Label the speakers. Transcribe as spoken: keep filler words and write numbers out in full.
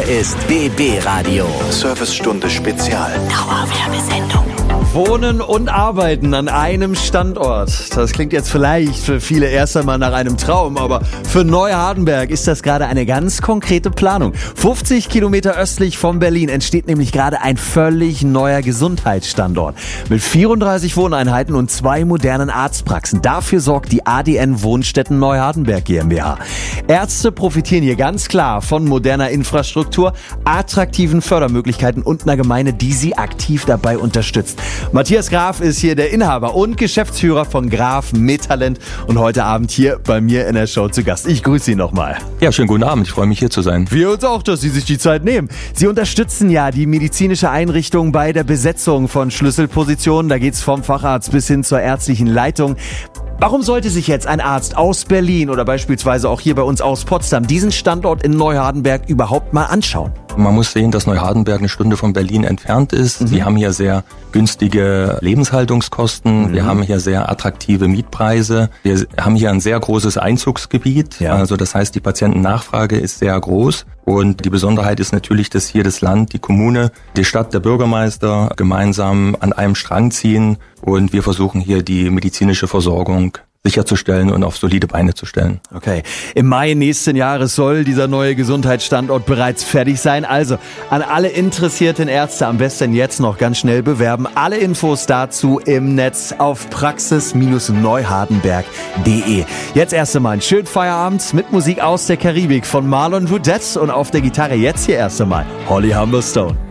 Speaker 1: ist B B Radio.
Speaker 2: Servicestunde Spezial.
Speaker 1: Dauerwerbesendung.
Speaker 3: Wohnen und arbeiten an einem Standort. Das klingt jetzt vielleicht für viele erst einmal nach einem Traum, aber für Neuhardenberg ist das gerade eine ganz konkrete Planung. fünfzig Kilometer östlich von Berlin entsteht nämlich gerade ein völlig neuer Gesundheitsstandort. Mit vierunddreißig Wohneinheiten und zwei modernen Arztpraxen. Dafür sorgt die A D N Wohnstätten Neuhardenberg GmbH. Ärzte profitieren hier ganz klar von moderner Infrastruktur, attraktiven Fördermöglichkeiten und einer Gemeinde, die sie aktiv dabei unterstützt. Matthias Graf ist hier der Inhaber und Geschäftsführer von Graf mit Talent und heute Abend hier bei mir in der Show zu Gast. Ich grüße Sie nochmal.
Speaker 4: Ja, schönen guten Abend. Ich freue mich, hier zu sein.
Speaker 3: Wir uns auch, dass Sie sich die Zeit nehmen. Sie unterstützen ja die medizinische Einrichtung bei der Besetzung von Schlüsselpositionen. Da geht's vom Facharzt bis hin zur ärztlichen Leitung. Warum sollte sich jetzt ein Arzt aus Berlin oder beispielsweise auch hier bei uns aus Potsdam diesen Standort in Neuhardenberg überhaupt mal anschauen?
Speaker 4: Man muss sehen, dass Neuhardenberg eine Stunde von Berlin entfernt ist. Mhm. Wir haben hier sehr günstige Lebenshaltungskosten. Mhm. Wir haben hier sehr attraktive Mietpreise. Wir haben hier ein sehr großes Einzugsgebiet. Ja. Also das heißt, die Patientennachfrage ist sehr groß. Und die Besonderheit ist natürlich, dass hier das Land, die Kommune, die Stadt, der Bürgermeister gemeinsam an einem Strang ziehen. Und wir versuchen hier die medizinische Versorgung sicherzustellen und auf solide Beine zu stellen.
Speaker 3: Okay. Im Mai nächsten Jahres soll dieser neue Gesundheitsstandort bereits fertig sein. Also an alle interessierten Ärzte am besten jetzt noch ganz schnell bewerben. Alle Infos dazu im Netz auf praxis Bindestrich neuhardenberg punkt de. Jetzt erst einmal einen schönen Feierabend mit Musik aus der Karibik von Marlon Rudess und auf der Gitarre jetzt hier erst einmal Holly Humberstone.